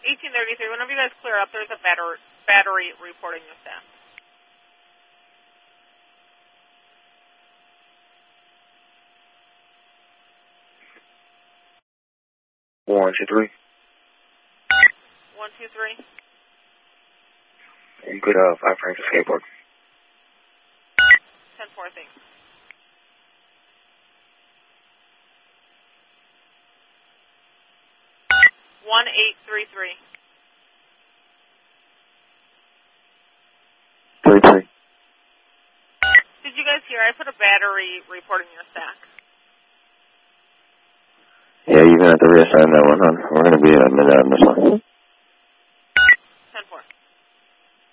1833. Whenever you guys clear up, there's a battery reporting your staff. One, two, three. 1, 2, 3. You could 5 Franks skateboard. 10-4, thanks. One, 833. 33. Did you guys hear? I put a battery reporting your stack. Yeah, you're going to have to reassign that one, hon. We're going to be in a minute on this one.